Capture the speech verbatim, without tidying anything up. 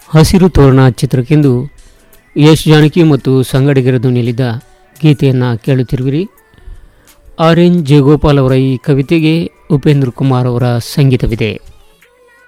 ಹಸಿರು ತೋರಣ ಚಿತ್ರಕ್ಕೆಂದು ಯಶ್ ಜಾನಕಿ ಮತ್ತು ಸಂಗಡಿಗರ ಧ್ವನಿಯಲ್ಲಿದ್ದ ಗೀತೆಯನ್ನು ಕೇಳುತ್ತಿರುವಿರಿ. ಆರ್ ಎನ್ ಜಯಗೋಪಾಲ್ ಅವರ ಈ ಕವಿತೆಗೆ ಉಪೇಂದ್ರ ಕುಮಾರ್ ಅವರ ಸಂಗೀತವಿದೆ.